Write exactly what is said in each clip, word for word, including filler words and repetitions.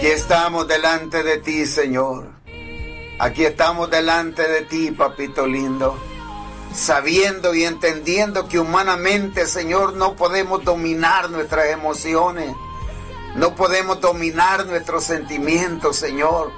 Aquí estamos delante de ti, Señor. Aquí estamos delante de ti, papito lindo. Sabiendo y entendiendo que humanamente, Señor, no podemos dominar nuestras emociones. No podemos dominar nuestros sentimientos, Señor.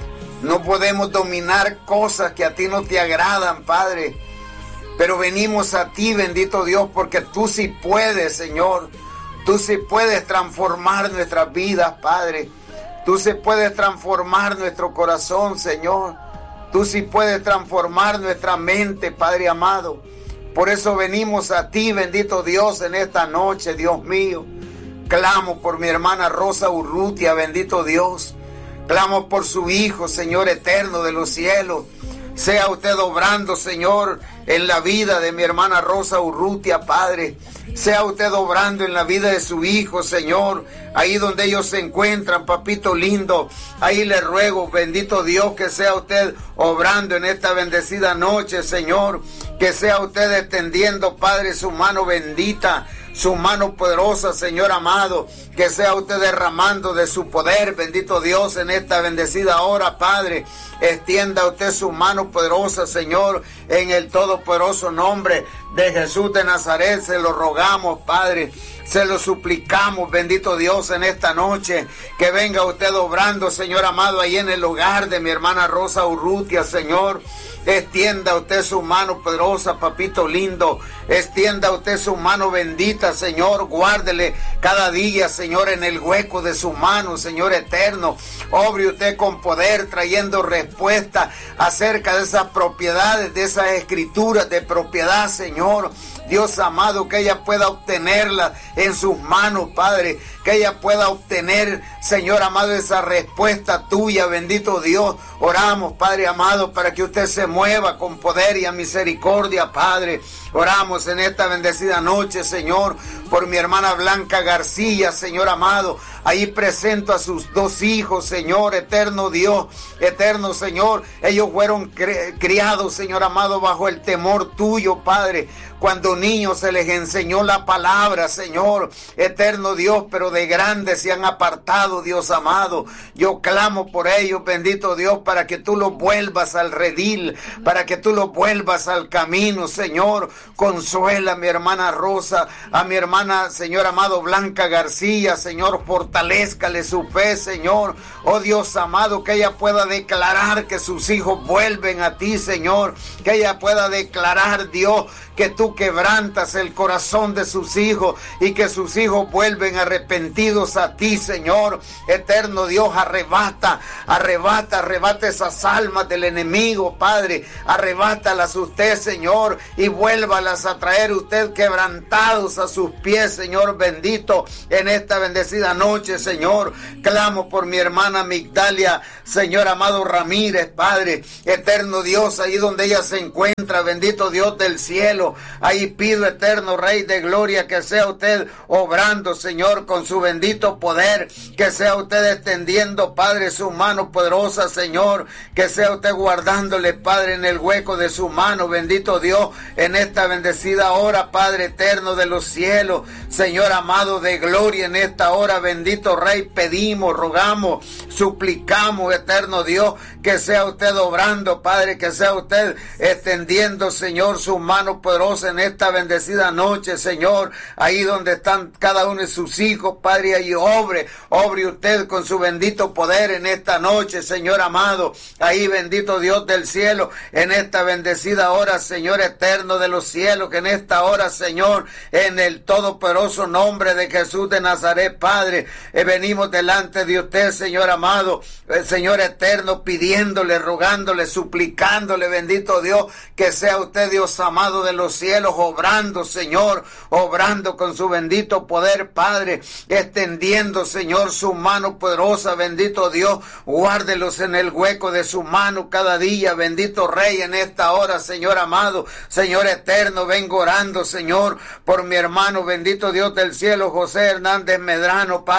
No podemos dominar cosas que a ti no te agradan, Padre. Pero venimos a ti, bendito Dios, porque tú sí puedes, Señor. Tú sí puedes transformar nuestras vidas, Padre. Tú sí puedes transformar nuestro corazón, Señor. Tú sí puedes transformar nuestra mente, Padre amado. Por eso venimos a ti, bendito Dios, en esta noche, Dios mío. Clamo por mi hermana Rosa Urrutia, bendito Dios. Clamo por su hijo, Señor eterno de los cielos. Sea usted obrando, Señor, en la vida de mi hermana Rosa Urrutia, Padre. Sea usted obrando en la vida de su hijo, Señor. Ahí donde ellos se encuentran, papito lindo. Ahí le ruego, bendito Dios, que sea usted obrando en esta bendecida noche, Señor. Que sea usted extendiendo, Padre, su mano bendita, su mano poderosa, Señor amado. Que sea usted derramando de su poder, bendito Dios, en esta bendecida hora, Padre. Extienda usted su mano poderosa, Señor, en el todopoderoso nombre de Jesús de Nazaret. Se lo rogamos, Padre. Se lo suplicamos, bendito Dios, en esta noche. Que venga usted obrando, Señor amado, ahí en el hogar de mi hermana Rosa Urrutia, Señor. Extienda usted su mano poderosa, papito lindo. Extienda usted su mano bendita, Señor. Guárdele cada día, Señor, en el hueco de su mano, Señor eterno. Obre usted con poder, trayendo respuesta acerca de esas propiedades, de esas escrituras de propiedad, Señor. Dios amado, que ella pueda obtenerla en sus manos, Padre. Que ella pueda obtener, Señor amado, esa respuesta tuya, bendito Dios. Oramos, Padre amado, para que usted se mueva con poder y a misericordia, Padre. Oramos en esta bendecida noche, Señor, por mi hermana Blanca García, Señor amado. Ahí presento a sus dos hijos, Señor, eterno Dios, eterno Señor. Ellos fueron cri- criados, Señor amado, bajo el temor tuyo, Padre. Cuando niños se les enseñó la palabra, Señor, eterno Dios, pero de grandes se han apartado, Dios amado. Yo clamo por ellos, bendito Dios, para que tú los vuelvas al redil, para que tú los vuelvas al camino, Señor. Consuela a mi hermana Rosa, a mi hermana, Señor amado, Blanca García, Señor, fortalézcale su fe, Señor. Oh Dios amado, que ella pueda declarar que sus hijos vuelven a ti, Señor. Que ella pueda declarar, Dios, que tú quebrantas el corazón de sus hijos y que sus hijos vuelven arrepentidos a ti, Señor. Eterno Dios, arrebata, arrebata, arrebata esas almas del enemigo, Padre. Arrebátalas usted, Señor, y vuélvalas a traer usted quebrantados a sus pies, Señor bendito, en esta bendecida noche, Señor. Clamo por mi hermana Migdalia, Señor amado Ramírez, Padre. Eterno Dios, ahí donde ella se encuentra, bendito Dios del cielo. Ahí pido, eterno Rey de Gloria, que sea usted obrando, Señor, con su bendito poder. Que sea usted extendiendo, Padre, su mano poderosa, Señor. Que sea usted guardándole, Padre, en el hueco de su mano, bendito Dios, en esta bendecida hora, Padre eterno de los cielos. Señor amado de gloria, en esta hora, bendito Rey, pedimos, rogamos, suplicamos, eterno Dios, que sea usted obrando, Padre, que sea usted extendiendo, Señor, su mano poderosa en esta bendecida noche, Señor, ahí donde están cada uno de sus hijos, Padre, ahí obre, obre usted con su bendito poder en esta noche, Señor amado, ahí bendito Dios del cielo, en esta bendecida hora, Señor eterno de los cielos, que en esta hora, Señor, en el todopoderoso nombre de Jesús de Nazaret, Padre, eh, venimos delante de usted, Señor amado, eh, Señor eterno, pidiéndole, rogándole, suplicándole, bendito Dios, que sea usted, Dios amado de los cielos, obrando, Señor, obrando con su bendito poder, Padre, extendiendo, Señor, su mano poderosa, bendito Dios, guárdelos en el hueco de su mano cada día, bendito Rey, en esta hora, Señor amado, Señor eterno, vengo orando, Señor, por mi hermano, bendito Dios del cielo, José Hernández Medrano, Padre.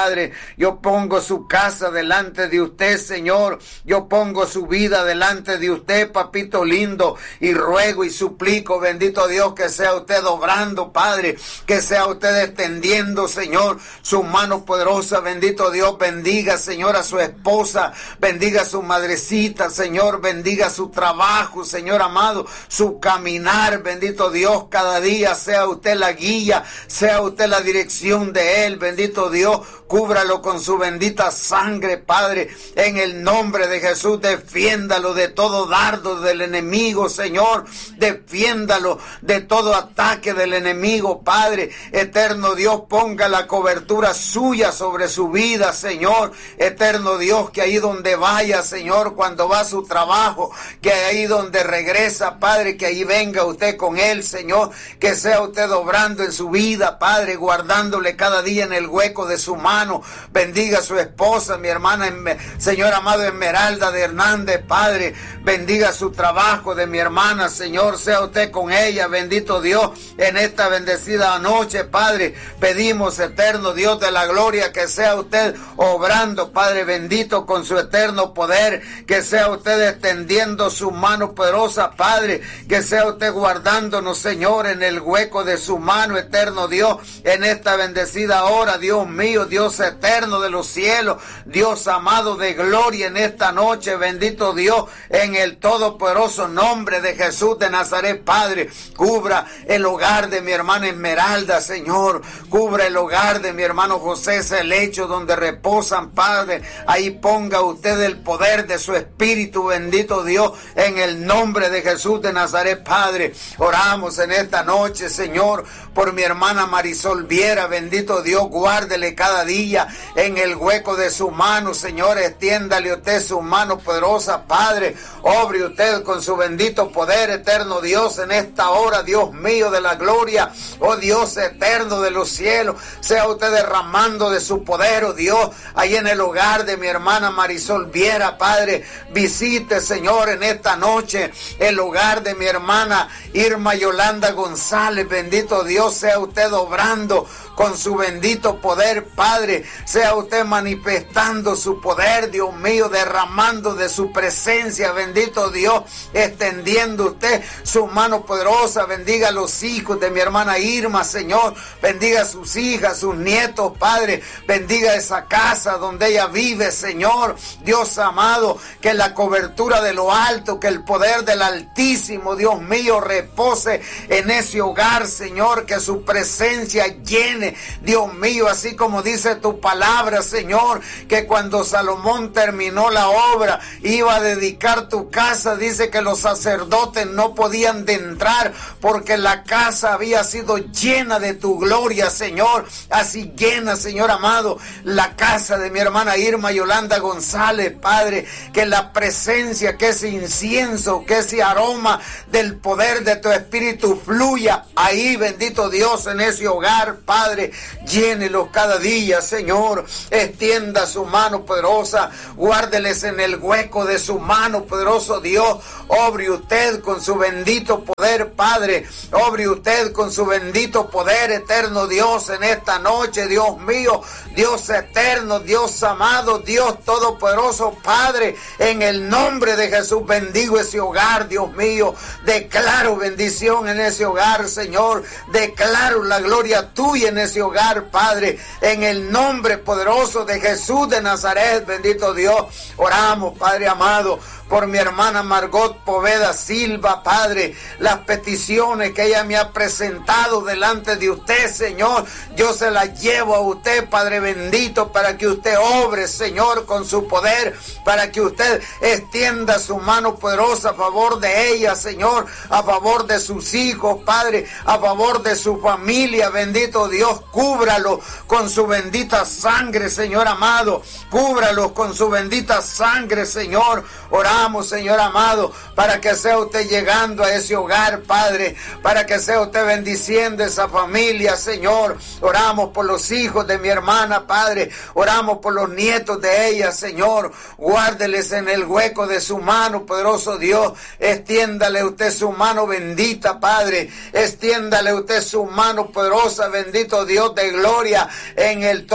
Padre. Yo pongo su casa delante de usted, Señor. Yo pongo su vida delante de usted, papito lindo, y ruego y suplico, bendito Dios, que sea usted obrando, Padre, que sea usted extendiendo, Señor, su mano poderosa, bendito Dios. Bendiga, Señor, a su esposa, bendiga a su madrecita, Señor, bendiga su trabajo, Señor amado, su caminar, bendito Dios, cada día sea usted la guía, sea usted la dirección de él, bendito Dios. Cúbralo con su bendita sangre, Padre, en el nombre de Jesús. Defiéndalo de todo dardo del enemigo, Señor. Defiéndalo de todo ataque del enemigo, Padre. Eterno Dios, ponga la cobertura suya sobre su vida, Señor. Eterno Dios, que ahí donde vaya, Señor, cuando va a su trabajo, que ahí donde regresa, Padre, que ahí venga usted con él, Señor. Que sea usted obrando en su vida, Padre, guardándole cada día en el hueco de su mano. Bendiga a su esposa, mi hermana, Señor amado, Esmeralda de Hernández, Padre. Bendiga su trabajo de mi hermana, Señor. Sea usted con ella, bendito Dios, en esta bendecida noche, Padre. Pedimos, eterno Dios de la gloria, que sea usted obrando, Padre bendito, con su eterno poder. Que sea usted extendiendo su mano poderosa, Padre. Que sea usted guardándonos, Señor, en el hueco de su mano, eterno Dios, en esta bendecida hora, Dios mío, Dios eterno de los cielos, Dios amado de gloria, en esta noche, bendito Dios, en el todopoderoso nombre de Jesús de Nazaret, Padre. Cubra el hogar de mi hermana Esmeralda, Señor. Cubra el hogar de mi hermano José, ese lecho donde reposan, Padre. Ahí ponga usted el poder de su espíritu, bendito Dios, en el nombre de Jesús de Nazaret, Padre. Oramos en esta noche, Señor, por mi hermana Marisol Viera, bendito Dios, guárdele cada día en el hueco de su mano, Señor. Extiéndale usted su mano poderosa, Padre. Obre usted con su bendito poder, eterno Dios, en esta hora, Dios mío de la gloria. Oh Dios eterno de los cielos, sea usted derramando de su poder, oh Dios, ahí en el hogar de mi hermana Marisol Viera, Padre. Visite, Señor, en esta noche el hogar de mi hermana Irma Yolanda González, bendito Dios. Sea usted obrando con su bendito poder, Padre. Sea usted manifestando su poder, Dios mío, derramando de su presencia, bendito Dios, extendiendo usted su mano poderosa. Bendiga a los hijos de mi hermana Irma, Señor. Bendiga a sus hijas, sus nietos, Padre. Bendiga esa casa donde ella vive, Señor. Dios amado, que la cobertura de lo alto, que el poder del Altísimo, Dios mío, repose en ese hogar, Señor. Que su presencia llene, Dios mío, así como dice tu palabra, Señor, que cuando Salomón terminó la obra, iba a dedicar tu casa, dice que los sacerdotes no podían de entrar porque la casa había sido llena de tu gloria, Señor. Así llena, Señor amado, la casa de mi hermana Irma Yolanda González, Padre, que la presencia, que ese incienso, que ese aroma del poder de tu Espíritu fluya ahí, bendito Dios, en ese hogar, Padre. Llénelos cada día, Señor. Extienda su mano poderosa. Guárdeles en el hueco de su mano poderoso, Dios. Obre usted con su bendito poder, Padre. Obre usted con su bendito poder, eterno Dios, en esta noche, Dios mío. Dios eterno, Dios amado, Dios todopoderoso, Padre. En el nombre de Jesús bendigo ese hogar, Dios mío. Declaro bendición en ese hogar, Señor. Declaro la gloria tuya en ese hogar, Padre. En el nombre poderoso de Jesús de Nazaret, bendito Dios. Oramos, Padre amado, por mi hermana Margot Poveda Silva, Padre. Las peticiones que ella me ha presentado delante de usted, Señor, yo se las llevo a usted, Padre bendito, para que usted obre, Señor, con su poder, para que usted extienda su mano poderosa a favor de ella, Señor, a favor de sus hijos, Padre, a favor de su familia, bendito Dios. Cúbralo con su bendita sangre, Señor amado. Cúbralo con su bendita sangre, Señor. Oramos, Señor amado, para que sea usted llegando a ese hogar, Padre, para que sea usted bendiciendo esa familia, Señor. Oramos por los hijos de mi hermana, Padre. Oramos por los nietos de ella, Señor. Guárdeles en el hueco de su mano, poderoso Dios. Extiéndale usted su mano bendita, Padre. Extiéndale usted su mano poderosa, bendito Dios de gloria, en el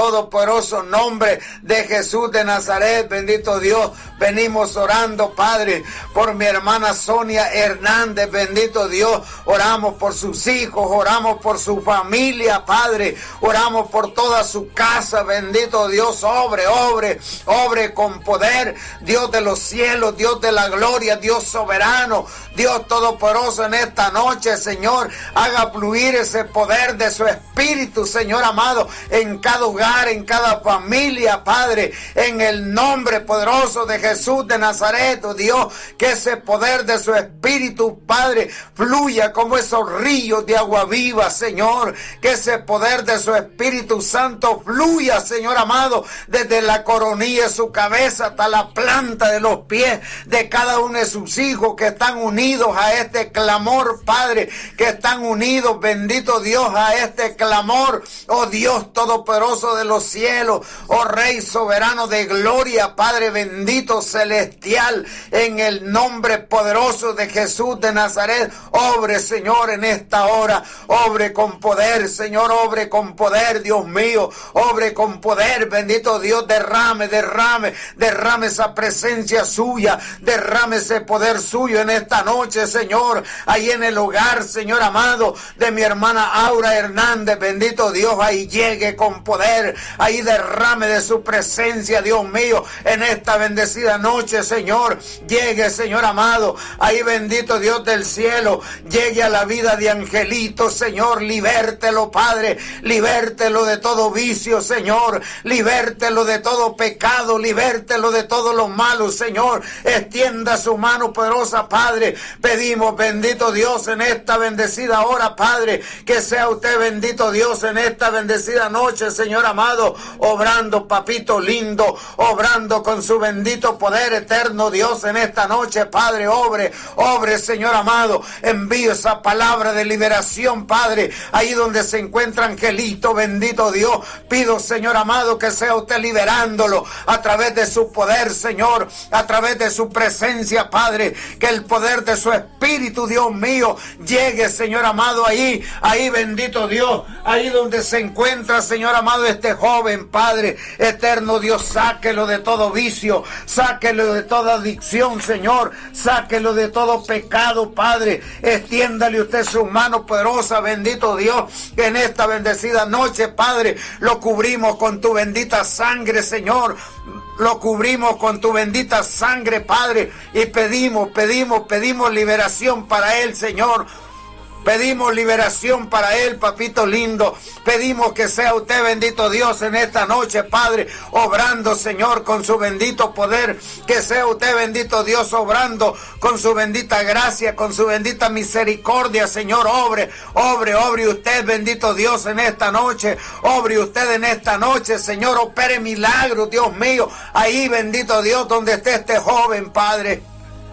todopoderoso nombre de Jesús de Nazaret, bendito Dios, venimos orando, Padre, por mi hermana Sonia Hernández, bendito Dios, oramos por sus hijos, oramos por su familia, Padre, oramos por toda su casa, bendito Dios, obre, obre, obre con poder, Dios de los cielos, Dios de la gloria, Dios soberano, Dios todopoderoso, en esta noche, Señor, haga fluir ese poder de su Espíritu, Señor amado, en cada hogar, en cada familia, Padre, en el nombre poderoso de Jesús de Nazaret, oh Dios, que ese poder de su Espíritu, Padre, fluya como esos ríos de agua viva, Señor, que ese poder de su Espíritu Santo fluya, Señor amado, desde la coronilla de su cabeza hasta la planta de los pies de cada uno de sus hijos que están unidos a este clamor, Padre, que están unidos, bendito Dios, a este clamor, oh Dios todopoderoso de los cielos, oh Rey soberano de gloria, Padre bendito celestial, en el nombre poderoso de Jesús de Nazaret, obre, Señor, en esta hora, obre con poder, Señor, obre con poder, Dios mío, obre con poder, bendito Dios, derrame, derrame, derrame esa presencia suya, derrame ese poder suyo en esta noche, Señor, ahí en el hogar, Señor amado, de mi hermana Aura Hernández, bendito Dios, ahí llegue con poder, ahí derrame de su presencia, Dios mío, en esta bendecida noche, Señor, llegue, Señor amado, ahí bendito Dios del cielo, llegue a la vida de Angelito, Señor, libértelo, Padre, libértelo de todo vicio, Señor, libértelo de todo pecado, libértelo de todo lo malo, Señor, extienda su mano poderosa, Padre, pedimos, bendito Dios, en esta bendecida hora, Padre, que sea usted, bendito Dios, en esta bendecida noche, Señor amado, obrando, papito lindo, obrando con su bendito poder eterno, Dios, en esta noche, Padre, obre, obre, Señor amado, envío esa palabra de liberación, Padre, ahí donde se encuentra Angelito, bendito Dios, pido, Señor amado, que sea usted liberándolo a través de su poder, Señor, a través de su presencia, Padre, que el poder de su Espíritu, Dios mío, llegue, Señor amado, ahí, ahí, bendito Dios, ahí donde se encuentra, Señor amado, este joven, Padre, eterno Dios, sáquelo de todo vicio, sáquelo de toda adicción, Señor, sáquelo de todo pecado, Padre, extiéndale usted su mano poderosa, bendito Dios, que en esta bendecida noche, Padre, lo cubrimos con tu bendita sangre, Señor, lo cubrimos con tu bendita sangre, Padre, y pedimos, pedimos, pedimos liberación para él, Señor. Pedimos liberación para él, papito lindo. Pedimos que sea usted, bendito Dios, en esta noche, Padre, obrando, Señor, con su bendito poder. Que sea usted, bendito Dios, obrando con su bendita gracia, con su bendita misericordia, Señor. Obre, obre, obre usted, bendito Dios, en esta noche. Obre usted en esta noche, Señor. Opere milagros, Dios mío. Ahí, bendito Dios, donde esté este joven, Padre.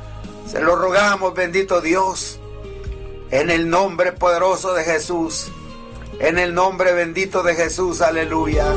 Se lo rogamos, bendito Dios. En el nombre poderoso de Jesús, en el nombre bendito de Jesús, aleluya.